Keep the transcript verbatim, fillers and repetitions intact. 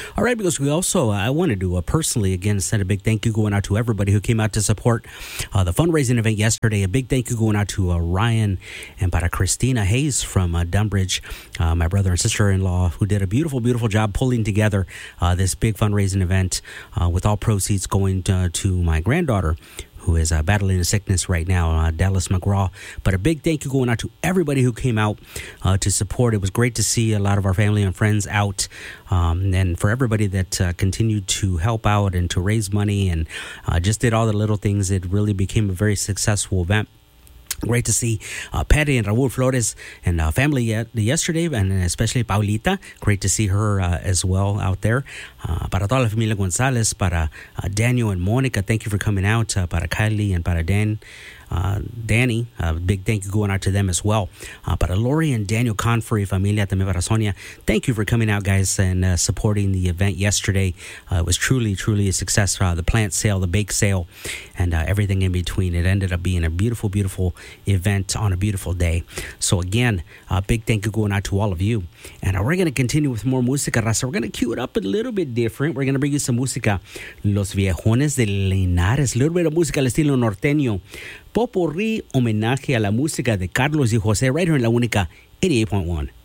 All right, because we also, uh, I wanted to uh, personally, again, send a big thank you going out to everybody who came out to support uh, the fundraising event yesterday. A big thank you going out to uh, Ryan and para Christina Hayes from uh, Dunbridge, uh, my brother and sister-in-law, who did a beautiful, beautiful job pulling together uh, this big fundraising event uh, with all proceeds going to, to my granddaughter, who is uh, battling a sickness right now, uh, Dallas McGraw. But a big thank you going out to everybody who came out uh, to support. It was great to see a lot of our family and friends out, um, and for everybody that uh, continued to help out and to raise money and uh, just did all the little things. It really became a very successful event. Great to see uh, Patty and Raul Flores and uh, family yet, yesterday, and especially Paulita. Great to see her uh, as well out there. Uh, para toda la familia Gonzalez, para uh, Daniel and Monica, thank you for coming out. Uh, para Kylie and para Dan. Uh, Danny, a uh, big thank you going out to them as well. Uh, para Lori and Daniel Confery, familia, también para Sonia, thank you for coming out, guys, and uh, supporting the event yesterday. Uh, it was truly, truly a success. Uh, the plant sale, the bake sale, and uh, everything in between. It ended up being a beautiful, beautiful event on a beautiful day. So again, a uh, big thank you going out to all of you. And uh, we're going to continue with more música, raza. We're going to cue it up a little bit different. We're going to bring you some música. Los Viejones de Linares. A little bit of música al estilo norteño. Popurrí, homenaje a la música de Carlos y José, right here en La Única eighty-eight point one.